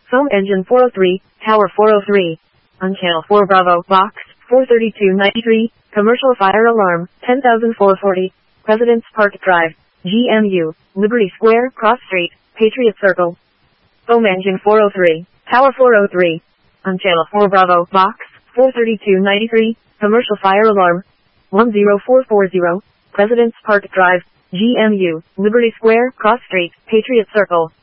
Foam engine 403, tower 403. On channel 4 Bravo, box 43293, commercial fire alarm 10440, President's Park Drive, GMU, Liberty Square, Cross Street, Patriot Circle. Foam engine 403, tower 403. On channel 4 Bravo, box 43293, commercial fire alarm 10440, President's Park Drive, GMU, Liberty Square, Cross Street, Patriot Circle.